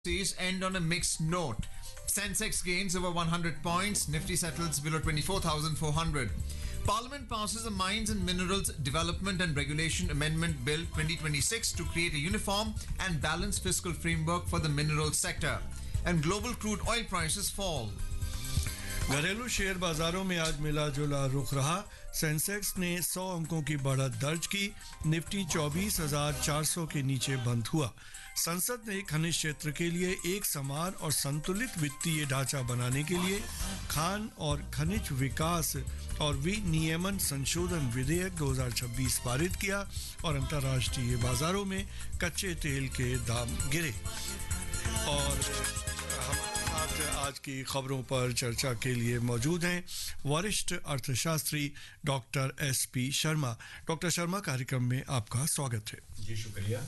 These end on a mixed note. Sensex gains over 100 points. Nifty settles below 24,400. Parliament passes a Mines and Minerals Development and Regulation Amendment Bill 2026 to create a uniform and balanced fiscal framework for the mineral sector. And global crude oil prices fall. घरेलू share बाजारों में आज मिला जुला रुख रहा। Sensex ने 100 अंकों की बढ़त दर्ज की। निफ्टी 24,400 के नीचे बंद हुआ। संसद ने खनिज क्षेत्र के लिए एक समान और संतुलित वित्तीय ढांचा बनाने के लिए खान और खनिज विकास और विनियमन संशोधन विधेयक 2026 पारित किया और अंतर्राष्ट्रीय बाजारों में कच्चे तेल के दाम गिरे। और आज की खबरों पर चर्चा के लिए मौजूद हैं वरिष्ठ अर्थशास्त्री doctor SP Sharma. Doctor Sharma, कार्यक्रम में आपका स्वागत है। जी शुक्रिया।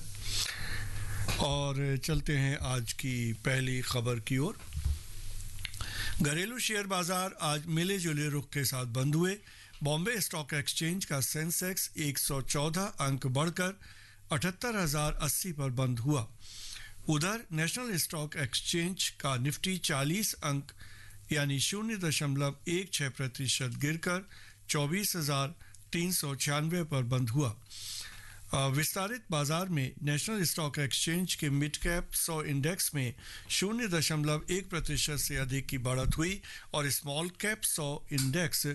और चलते हैं आज की पहली खबर की ओर। घरेलू शेयर बाजार आज मिले जुले रुख के साथ बंद हुए। बॉम्बे स्टॉक एक्सचेंज का सेंसेक्स 114 अंक बढ़कर 78,080 पर बंद हुआ। उधर नेशनल स्टॉक एक्सचेंज का निफ्टी 40 अंक यानी 0.16% गिरकर 24,396 पर बंद हुआ। विस्तारित बाजार में नेशनल स्टॉक एक्सचेंज के मिड कैप 100 इंडेक्स में 0.1% से अधिक की बढ़त हुई और स्मॉल कैप 100 इंडेक्स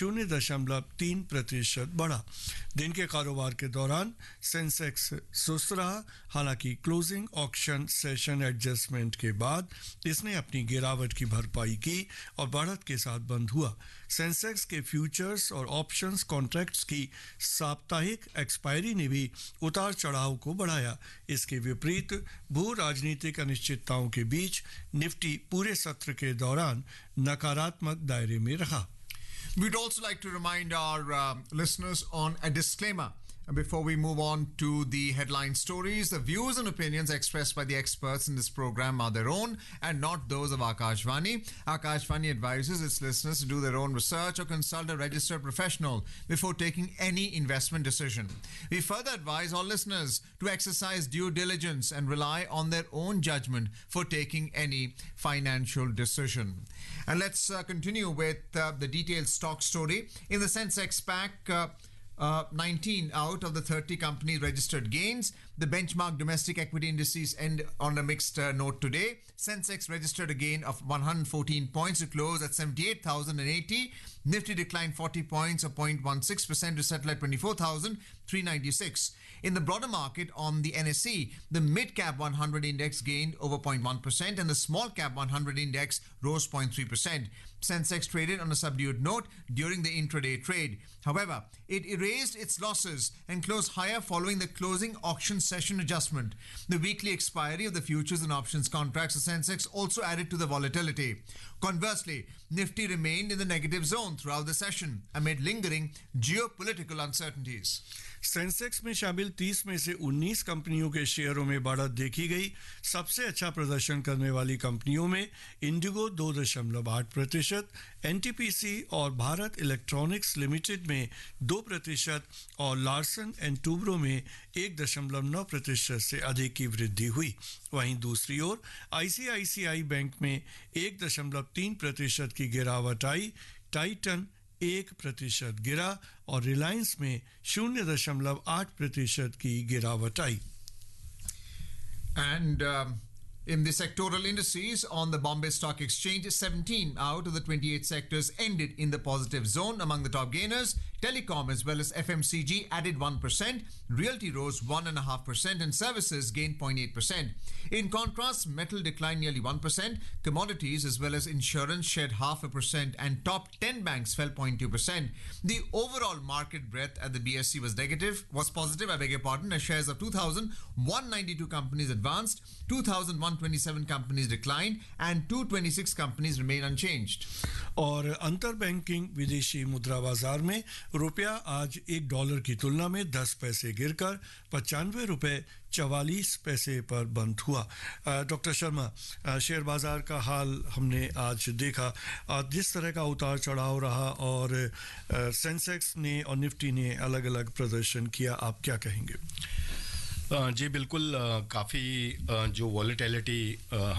0.3% बढ़ा। दिन के कारोबार के दौरान सेंसेक्स सुस्त रहा, हालांकि क्लोजिंग ऑक्शन सेशन एडजस्टमेंट के बाद इसने अपनी गिरावट की भरपाई की और बढ़त के साथ बंद हुआ। सेंसेक्स के फ्यूचर्स और ऑप्शंस कॉन्ट्रैक्ट्स की साप्ताहिक एक्सपायरी ने भी उतार चढ़ाव को बढ़ाया। इसके विपरीत भू राजनीतिक अनिश्चितताओं के बीच निफ्टी पूरे सत्र के दौरान नकारात्मक दायरे में रहा। We'd also like to remind our listeners on a disclaimer. Before we move on to the headline stories, the views and opinions expressed by the experts in this program are their own and not those of Akashvani. Akashvani advises its listeners to do their own research or consult a registered professional before taking any investment decision. We further advise all listeners to exercise due diligence and rely on their own judgment for taking any financial decision. And let's continue with the detailed stock story. In the Sensex pack, 19 out of the 30 companies registered gains. The benchmark domestic equity indices end on a mixed note today. Sensex registered a gain of 114 points to close at 78,080. Nifty declined 40 points or 0.16% to settle at 24,396. In the broader market on the NSE, the mid-cap 100 index gained over 0.1% and the small-cap 100 index rose 0.3%. Sensex traded on a subdued note during the intraday trade. However, it erased its losses and closed higher following the closing auction session adjustment. The weekly expiry of the futures and options contracts of Sensex also added to the volatility. Conversely, Nifty remained in the negative zone throughout the session amid lingering geopolitical uncertainties. Sensex में शामिल 30 में से 19 कंपनियों के शेयरों में बढ़त देखी गई। सबसे अच्छा प्रदर्शन करने वाली कंपनियों में इंडिगो 2.8%, एनटीपीसी और भारत इलेक्ट्रॉनिक्स लिमिटेड में 2% और लार्सन एंड टूब्रो में 1.9% से अधिक की वृद्धि हुई। वहीं दूसरी ओर आईसीआईसीआई बैंक में 1.3% की गिरावट आई। टाइटन 1% गिरा और रिलायंस में 0.8% की गिरावट आई। And in the sectoral indices on the Bombay Stock Exchange, 17 out of the 28 sectors ended in the positive zone. Among the top gainers, telecom as well as FMCG added 1%, realty rose 1.5% and services gained 0.8%. In contrast, metal declined nearly 1%, commodities as well as insurance shed 0.5% and top 10 banks fell 0.2%. The overall market breadth at the BSE was positive, as shares of 2,192 companies advanced, 2,127 companies declined and 226 companies remain unchanged. और अंतर banking विदेशी मुद्रा बाजार में रुपया आज $1 की तुलना में 10 पैसे गिरकर 95 रुपए 44 पैसे पर बंद हुआ। डॉक्टर शर्मा, शेयर बाजार का हाल हमने आज देखा, जिस तरह का उतार चढ़ाव रहा और सेंसेक्स ने और निफ्टी ने अलग-अलग प्रदर्शन किया, आप क्या कहेंगे? जी बिल्कुल, काफ़ी जो वॉलेटिलिटी